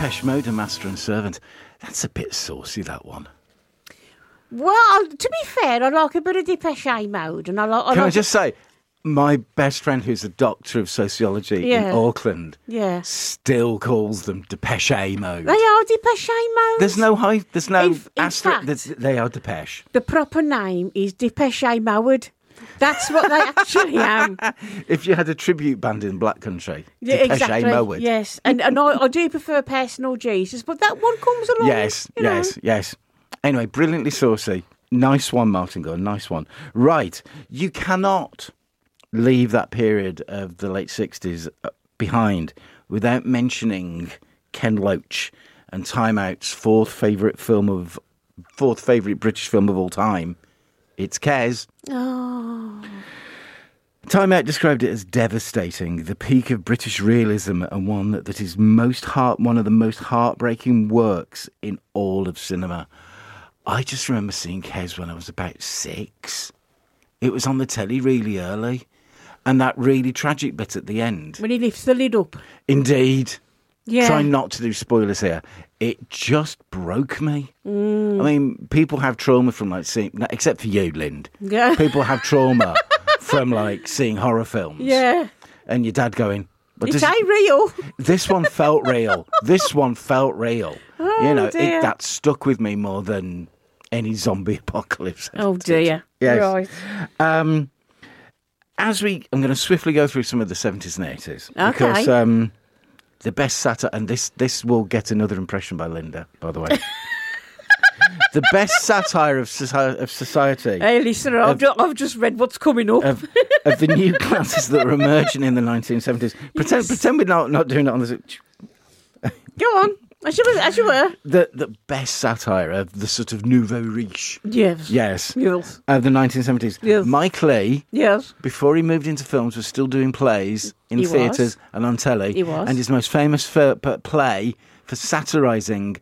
Depeche Mode and Master and Servant. That's a bit saucy, that one. Well, to be fair, I like a bit of Depeche Mode. And Can I just say, my best friend, who's a doctor of sociology in Auckland, still calls them Depeche Mode. They are Depeche Mode. There's no in fact, they are Depeche. The proper name is Depeche Mode. That's what they actually am. If you had a tribute band in Black Country, yeah, Depeche exactly. Mode. Yes, and I do prefer Personal Jesus, but that one comes along. Yes. Anyway, brilliantly saucy. Nice one, Martin Gunn. Nice one. Right, you cannot leave that period of the late 60s behind without mentioning Ken Loach and Time Out's fourth favourite British film of all time. It's Kes. Oh. Time Out described it as devastating, the peak of British realism, and one that is one of the most heartbreaking works in all of cinema. I just remember seeing Kes when I was about 6. It was on the telly really early, and that really tragic bit at the end. When he lifts the lid up. Indeed. Yeah. Try not to do spoilers here. It just broke me. I mean, people have trauma from seeing, except for you, Lind. Yeah. People have trauma from seeing horror films. Yeah. And your dad going, "It ain't real." This one felt real. Oh, dear. That stuck with me more than any zombie apocalypse. Oh dear. Yes. Right. I'm going to swiftly go through some of the 70s and 80s. Okay. Because the best satire, and this will get another impression by Linda, by the way. The best satire of society. Hey, listen, I've just read what's coming up. Of the new classes that were emerging in the 1970s. Pretend we're not doing it on the... Go on, as you were. The best satire of the sort of nouveau riche. Yes. Of the 1970s. Yes. Mike Leigh, Yes. before he moved into films, was still doing plays in He theatres was. and on telly. He was. And his most famous play for satirising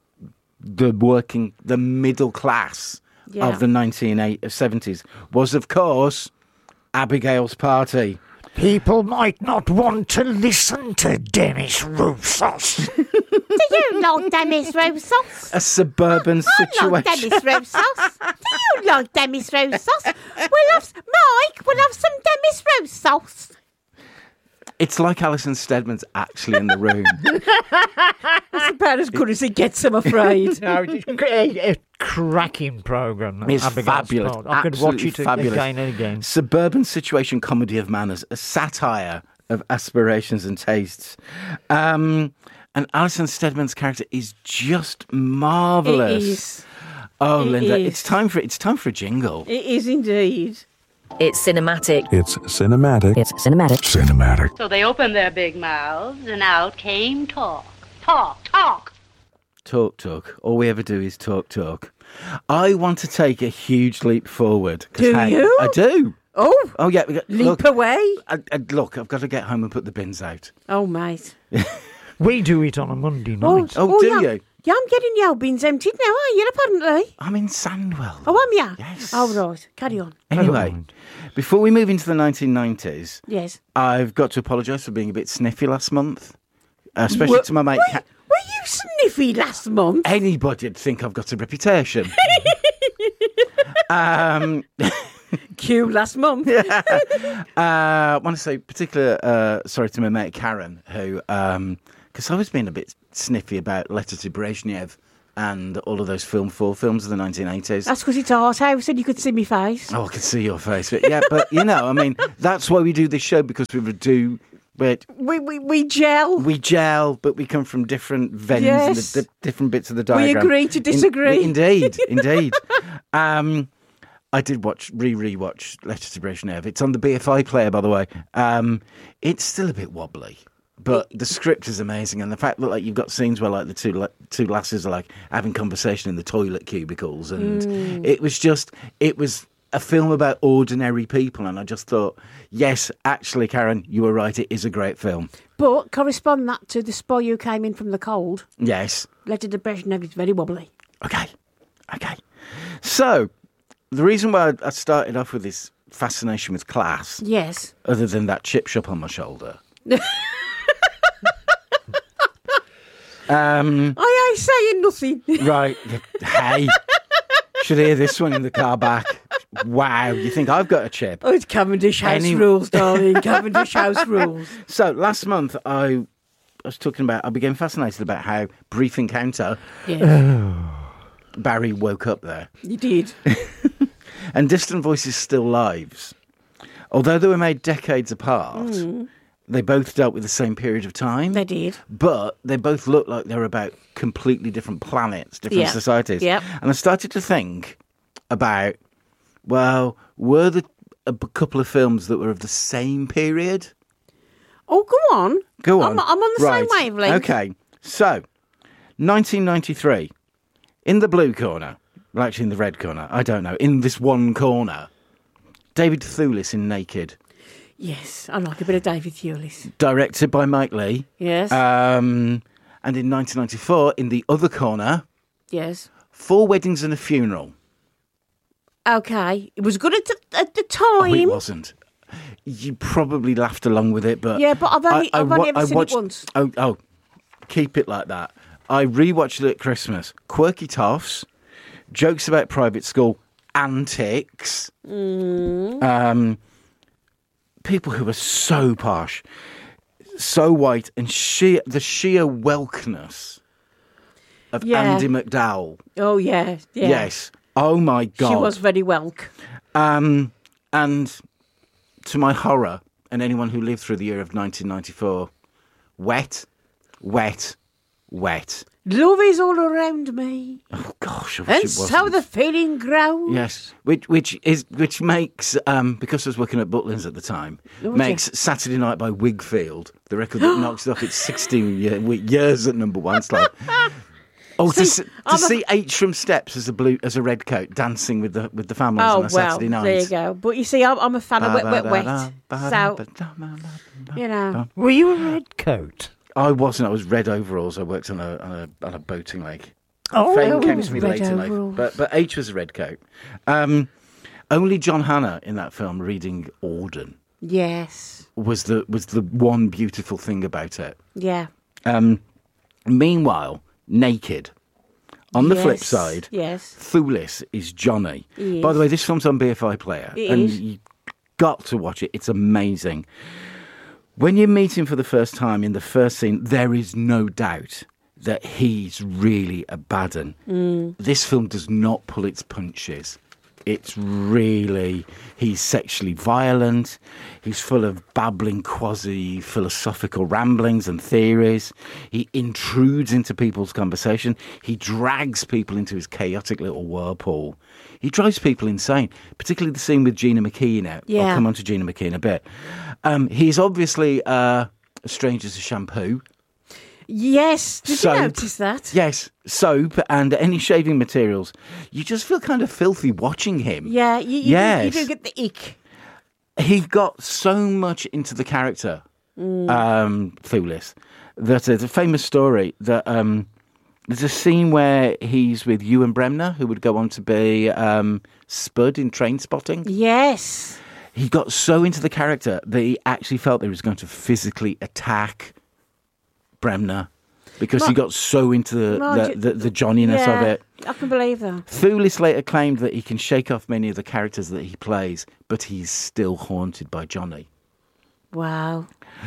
the middle class of the 1970s was, of course, Abigail's Party. People might not want to listen to Demis Roussos. Do you like Demis Roussos? A suburban situation. I like Demis Roussos. Do you like Demis Roussos? We'll have some Demis Roussos. It's like Alison Steadman's actually in the room. That's about as good as it gets, I'm afraid. No, it's a cracking programme. It's Abigail's fabulous. Part. I could watch it fabulous. again and again. Suburban situation comedy of manners, a satire of aspirations and tastes. And Alison Steadman's character is just marvellous. It is. Oh, It Linda, is. it's time for a jingle. It is indeed. It's cinematic. It's cinematic. It's cinematic. Cinematic. So they opened their big mouths, and out came talk. Talk, talk. Talk. All we ever do is talk. I want to take a huge leap forward. Do you? I do. Oh, Yeah. leap away. Look, I've got to get home and put the bins out. Oh, mate. We do it on a Monday night. Oh, do yeah. you? Yeah, I'm getting your bins emptied now, are you, apparently? I'm in Sandwell. Oh, am you? Yes. Oh, right. Carry on. Anyway, before we move into the 1990s, Yes. I've got to apologise for being a bit sniffy last month, especially to my mate. Were you sniffy last month? Anybody'd think I've got a reputation. Cue last month. I want to say particular sorry to my mate Karen, who, because I was being a bit sniffy about Letter to Brezhnev and all of those films of the 1980s. That's because it's art house and you could see me face. Oh, I can see your face. But yeah, but I mean, that's why we do this show, because we We gel. We gel, but we come from different veins Yes. and the different bits of the diagram. We agree to disagree. Indeed. I did rewatch Letter to Brezhnev. It's on the BFI player, by the way. It's still a bit wobbly, but the script is amazing, and the fact that you've got scenes where the two lasses are having conversation in the toilet cubicles, and it was a film about ordinary people, and I just thought, yes, actually, Karen, you were right. It is a great film. But correspond that to The Spy Who Came In From the Cold. Yes. Letter to Brezhnev is very wobbly. Okay. So, the reason why I started off with this fascination with class, Yes. other than that chip shop on my shoulder, I ain't saying nothing. Right. Hey, should hear this one in the car back. Wow, you think I've got a chip? Oh, it's Cavendish House rules, darling. Cavendish House rules. So last month I became fascinated about how brief encounter Yes, Barry woke up there. you did. And Distant Voices Still Lives. Although they were made decades apart, they both dealt with the same period of time. They did. But they both look like they're about completely different planets, different societies. Yep. And I started to think about, well, were there a couple of films that were of the same period? Oh, go on. Go on. I'm on the Right. same wavelength. Okay. So, 1993, in the blue corner, well, actually in the red corner, I don't know, in this one corner, David Thewlis in Naked, Yes, I like a bit of David Thewlis. directed by Mike Leigh. Yes, And in 1994, in the other corner, yes. 4 Weddings and a Funeral. Okay, it was good at the Oh, time. it wasn't. You probably laughed along with it, but Yeah, but I've only ever seen watched, it once. Oh, keep it like that. I rewatched it at Christmas. Quirky toffs, jokes about private school, antics, people who are so posh, so white, and the sheer welkness of Yeah. Andy McDowell. Oh yeah, yeah. Yes. Oh my God. She was very welk. And to my horror, and anyone who lived through the year of 1994, wet, wet, wet. Love is all around me, Oh gosh, I wish and it wasn't. so the feeling grows. Yes, which makes because I was working at Butlins at the time, makes Saturday Night by Wigfield the record that knocks it off its 16 years at number one slot. Oh, to see Aitcham Steps as a red coat dancing with the families Oh on a well, Saturday night. there you go. But you see, I'm a fan of wet, wet, wet. So you know, Were you a red coat? I wasn't. I was red overalls. I worked on a boating lake. Oh, Fame came was to me red later in life. overalls. But H was a red coat. Only John Hannah in that film reading Auden yes, was the one beautiful thing about it. yeah. Meanwhile, Naked. On the flip Yes, side, yes. Thewlis is Johnny. He By is. the way, this film's on BFI Player, It and is. you got to watch it. It's amazing. When you meet him for the first time in the first scene, there is no doubt that he's really a bad un. This film does not pull its punches. It's really, he's sexually violent. He's full of babbling quasi-philosophical ramblings and theories. He intrudes into people's conversation. He drags people into his chaotic little whirlpool. He drives people insane, particularly the scene with Gina McKee in it. Yeah. I'll come on to Gina McKee in a bit. He's obviously a stranger to shampoo. Yes, did Soap. you notice that? Yes, soap and any shaving materials. You just feel kind of filthy watching him. Yeah, you Yes. do get the ick. He got so much into the character, Thewlis, that there's a famous story that there's a scene where he's with Ewan Bremner, who would go on to be Spud in Train Spotting. Yes. He got so into the character that he actually felt that he was going to physically attack Bremner because he got so into the Johnniness Yeah, of it. I can believe that. Thewlis later claimed that he can shake off many of the characters that he plays, but he's still haunted by Johnny. Wow.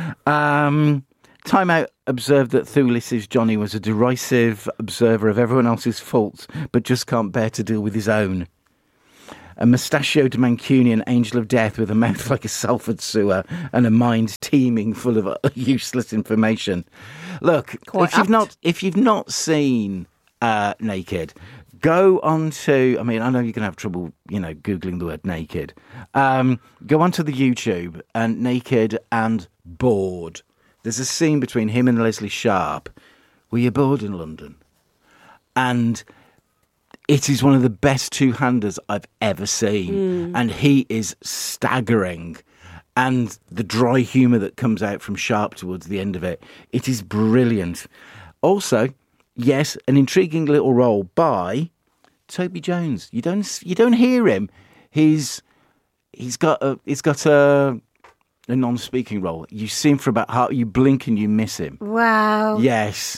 Time Out observed that Thewlis's Johnny was a derisive observer of everyone else's faults, but just can't bear to deal with his own. A mustachioed Mancunian angel of death with a mouth like a Salford sewer and a mind teeming full of useless information. Look, Quite if you've not seen Naked, go on to. I mean, I know you're going to have trouble, googling the word naked. Go onto the YouTube and Naked and Bored. There's a scene between him and Leslie Sharp. Were you bored in London? And it is one of the best two-handers I've ever seen. And he is staggering. And the dry humour that comes out from Sharp towards the end of it, it is brilliant. Also, yes, an intriguing little role by Toby Jones. You don't hear him. He's got a non-speaking role. You see him for about half. You blink and you miss him. Wow. Yes.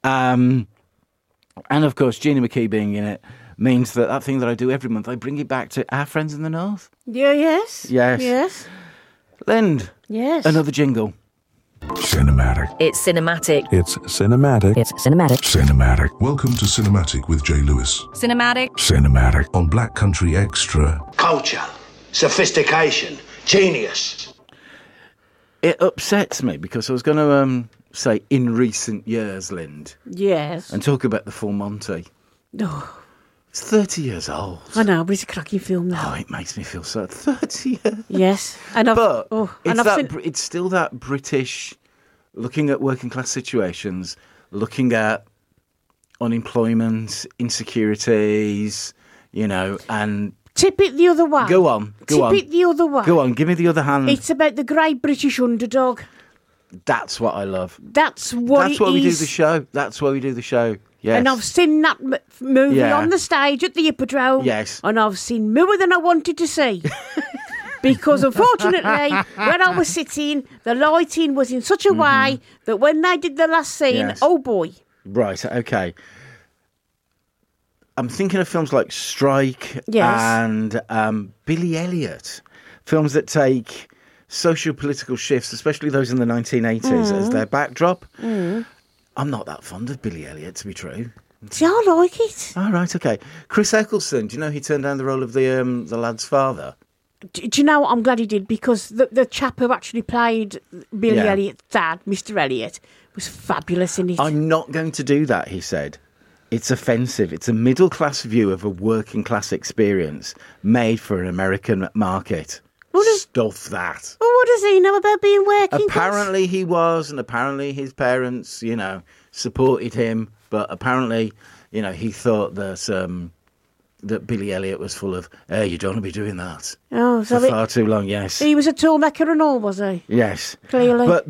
And of course, Gina McKee being in it means that thing that I do every month, I bring it back to our friends in the north. Yeah, yes. Yes. Yes. Lind, Yes. another jingle. Cinematic. It's cinematic. It's cinematic. It's cinematic. Cinematic. Welcome to Cinematic with Jay Lewis. Cinematic. Cinematic. On Black Country Extra. Culture, sophistication, genius. It upsets me because I was going to say in recent years, Lind, Yes. and talk about the Full Monty. Oh, It's 30 years old. I know, but it's a cracking film now. Oh, it makes me feel sad. 30 years. Yes. And I've, But and I've seen... it's still that British, looking at working class situations, looking at unemployment, insecurities, and... Tip it the other way. Go on. Tip it the other way. Go on, give me the other hand. It's about the great British underdog. That's what I love. That's what That's why we do is. the show. That's why we do the show. Yes. And I've seen that movie Yeah. on the stage at the Hippodrome. Yes. And I've seen more than I wanted to see. Because unfortunately, where I was sitting, the lighting was in such a way that when they did the last scene, Yes. oh boy. Right, okay. I'm thinking of films like Strike Yes. and Billy Elliot. Films that take socio-political shifts, especially those in the 1980s, as their backdrop. I'm not that fond of Billy Elliot, to be true. See, I like it. All right, okay. Chris Eccleston, do you know he turned down the role of the lad's father? Do you know what? I'm glad he did, because the chap who actually played Billy Yeah. Elliot's dad, Mr. Elliot, was fabulous in it. I'm not going to do that, he said. It's offensive. It's a middle-class view of a working-class experience made for an American market. Stuff that. Well, what does he know about being working class? Apparently he was, and apparently his parents, supported him. But apparently, he thought that that Billy Elliot was full of, hey, you don't want to be doing that Oh, so for far too long. Yes, he was a toolmaker and all, was he? yes, Clearly. But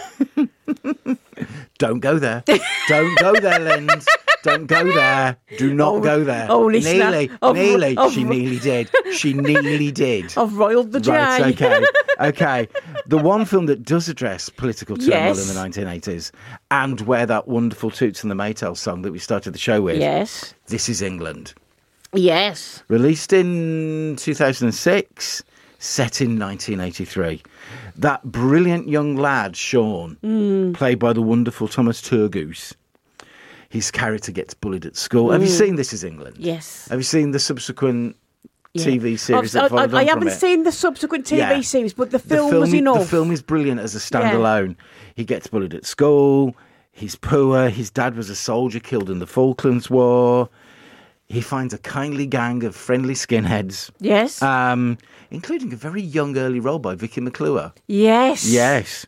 don't go there. Don't go there, Lind. Don't go there. Do not go there. oh, listener. Nearly. She nearly did. She nearly did. I've roiled the J. Right, okay. The one film that does address political turmoil Yes. in the 1980s, and where that wonderful Toots and the Maytals song that we started the show with, Yes. This Is England. Yes. Released in 2006, set in 1983. That brilliant young lad, Sean, played by the wonderful Thomas Turgoose, his character gets bullied at school. Have you seen This Is England? Yes. Have you seen the subsequent TV series that followed on I from haven't it? seen the subsequent TV Yeah. series, but the film was enough. The film is brilliant as a standalone. He gets bullied at school. He's poor. His dad was a soldier killed in the Falklands War. He finds a kindly gang of friendly skinheads. Yes. Including a very young early role by Vicky McClure. Yes. Yes.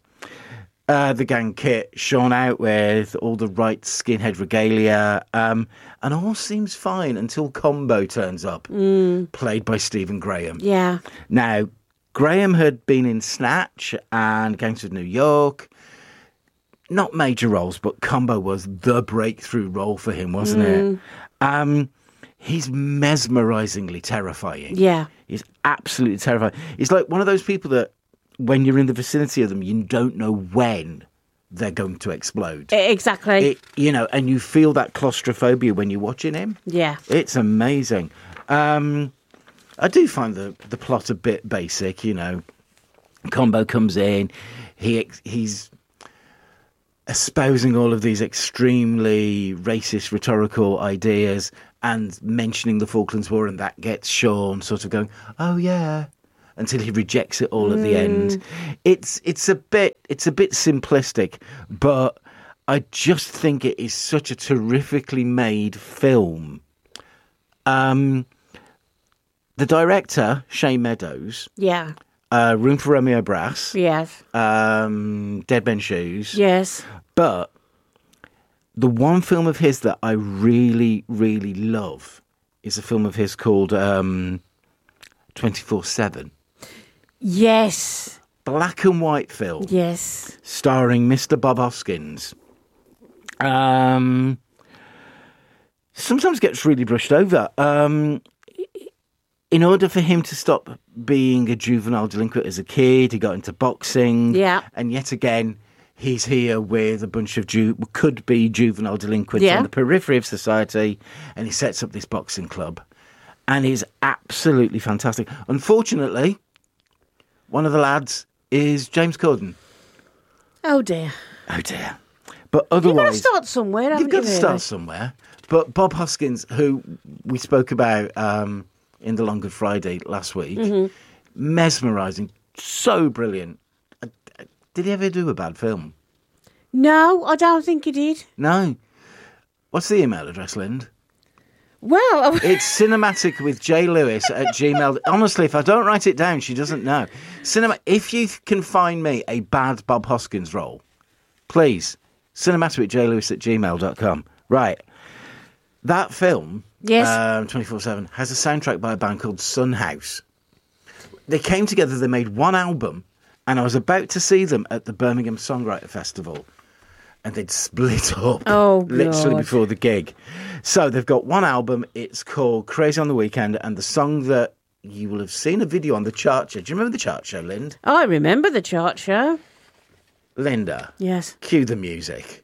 The gang kit shone out with all the right skinhead regalia, and all seems fine until Combo turns up, played by Stephen Graham. Yeah. Now, Graham had been in Snatch and Gangs of New York. Not major roles, but Combo was the breakthrough role for him, wasn't it? He's mesmerisingly terrifying. Yeah. He's absolutely terrifying. He's like one of those people that when you're in the vicinity of them, you don't know when they're going to explode. Exactly. And you feel that claustrophobia when you're watching him. Yeah. It's amazing. I do find the plot a bit basic, Combo comes in, he's espousing all of these extremely racist rhetorical ideas and mentioning the Falklands War, and that gets Sean sort of going, oh yeah, until he rejects it all at the end. It's a bit simplistic, but I just think it is such a terrifically made film. The director, Shane Meadows, Yeah. Room for Romeo Brass, Yes. Dead Men's Shoes, Yes. but the one film of his that I really, really love is a film of his called 24/7. Yes. Black and white film. Yes. Starring Mr. Bob Hoskins. Sometimes gets really brushed over. In order for him to stop being a juvenile delinquent as a kid, he got into boxing. Yeah. And yet again, he's here with a bunch of could-be juvenile delinquents Yeah. on the periphery of society, and he sets up this boxing club, and he's absolutely fantastic. Unfortunately, one of the lads is James Corden. Oh dear. Oh dear. But You've got to otherwise, start somewhere, haven't you've got to really? start somewhere. But Bob Hoskins, who we spoke about in the Long Good Friday last week, mesmerising, so brilliant. Did he ever do a bad film? No, I don't think he did. No. What's the email address, Lind? Well, It's cinematikwithjlewis@gmail. Honestly, if I don't write it down, she doesn't know. If you can find me a bad Bob Hoskins role, please, cinematikwithjlewis@gmail.com. Right. That film, Yes. 24/7, has a soundtrack by a band called Sun House. They came together, they made one album, and I was about to see them at the Birmingham Songwriter Festival. And they'd split up literally God. before the gig. So they've got one album. It's called Crazy on the Weekend. And the song that you will have seen a video on the chart show. Do you remember the chart show, Lind? I remember the chart show. Linda, Yes. cue the music.